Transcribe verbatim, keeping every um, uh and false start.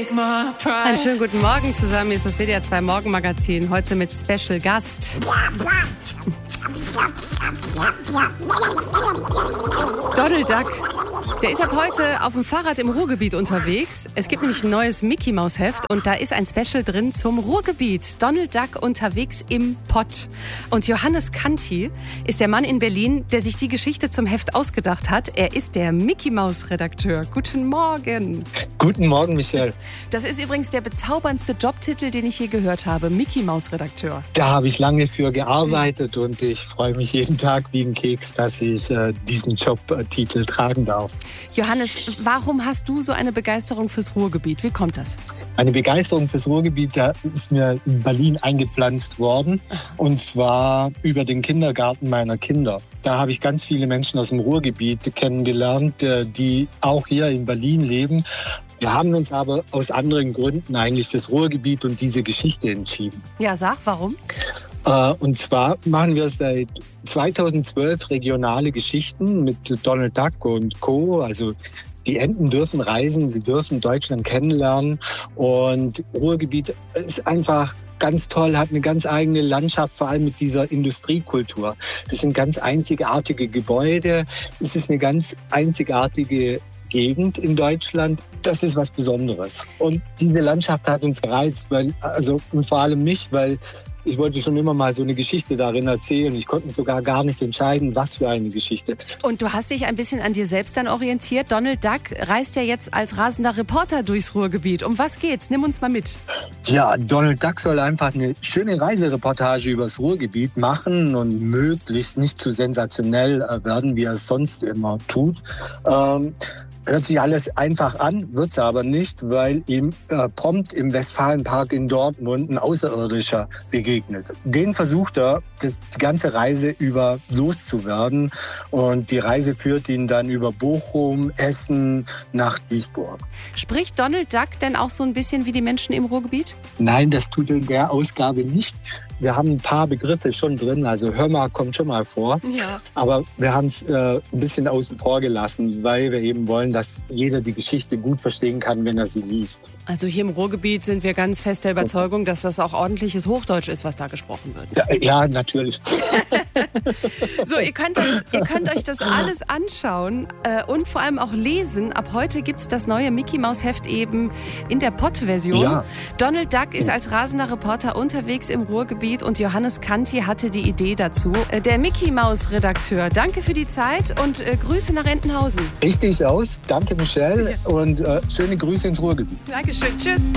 Einen schönen guten Morgen zusammen. Hier ist das W D R zwei Morgenmagazin. Heute mit Special Gast. Donald Duck. Der ist ab heute auf dem Fahrrad im Ruhrgebiet unterwegs. Es gibt nämlich ein neues Mickey-Maus-Heft und da ist ein Special drin zum Ruhrgebiet. Donald Duck unterwegs im Pott. Und Johannes Kanti ist der Mann in Berlin, der sich die Geschichte zum Heft ausgedacht hat. Er ist der Mickey-Maus-Redakteur. Guten Morgen. Guten Morgen, Michelle. Das ist übrigens der bezauberndste Jobtitel, den ich je gehört habe. Mickey-Maus-Redakteur. Da habe ich lange für gearbeitet und ich freue mich jeden Tag wie ein Keks, dass ich äh, diesen Jobtitel tragen darf. Johannes, warum hast du so eine Begeisterung fürs Ruhrgebiet? Wie kommt das? Eine Begeisterung fürs Ruhrgebiet, da ist mir in Berlin eingepflanzt worden. Und zwar über den Kindergarten meiner Kinder. Da habe ich ganz viele Menschen aus dem Ruhrgebiet kennengelernt, die auch hier in Berlin leben. Wir haben uns aber aus anderen Gründen eigentlich fürs Ruhrgebiet und diese Geschichte entschieden. Ja, sag, warum? Und zwar machen wir seit zweitausendzwölf regionale Geschichten mit Donald Duck und Co. Also die Enten dürfen reisen, sie dürfen Deutschland kennenlernen. Und Ruhrgebiet ist einfach ganz toll, hat eine ganz eigene Landschaft, vor allem mit dieser Industriekultur. Das sind ganz einzigartige Gebäude, es ist eine ganz einzigartige Gegend in Deutschland. Das ist was Besonderes. Und diese Landschaft hat uns gereizt, weil, also und vor allem mich, weil ich wollte schon immer mal so eine Geschichte darin erzählen. Ich konnte mich sogar gar nicht entscheiden, was für eine Geschichte. Und du hast dich ein bisschen an dir selbst dann orientiert. Donald Duck reist ja jetzt als rasender Reporter durchs Ruhrgebiet. Um was geht's? Nimm uns mal mit. Ja, Donald Duck soll einfach eine schöne Reisereportage übers Ruhrgebiet machen und möglichst nicht zu sensationell werden, wie er es sonst immer tut. Ähm, Hört sich alles einfach an, wird's aber nicht, weil ihm äh, prompt im Westfalenpark in Dortmund ein Außerirdischer begegnet. Den versucht er, das, die ganze Reise über loszuwerden. Und die Reise führt ihn dann über Bochum, Essen nach Duisburg. Spricht Donald Duck denn auch so ein bisschen wie die Menschen im Ruhrgebiet? Nein, das tut er in der Ausgabe nicht. Wir haben ein paar Begriffe schon drin, also hör mal kommt schon mal vor. Ja. Aber wir haben es äh, ein bisschen außen vor gelassen, weil wir eben wollen, dass jeder die Geschichte gut verstehen kann, wenn er sie liest. Also hier im Ruhrgebiet sind wir ganz fest der Überzeugung, dass das auch ordentliches Hochdeutsch ist, was da gesprochen wird. Ja, ja natürlich. So, ihr könnt, das, ihr könnt euch das alles anschauen äh, und vor allem auch lesen. Ab heute gibt es das neue Mickey-Maus-Heft eben in der Pott-Version. Ja. Donald Duck ist als rasender Reporter unterwegs im Ruhrgebiet und Johannes Kanti hatte die Idee dazu. Äh, der Mickey-Maus-Redakteur, danke für die Zeit und äh, Grüße nach Entenhausen. Richtig aus. Danke, Michelle. Ja. Und äh, schöne Grüße ins Ruhrgebiet. Dankeschön. Tschüss.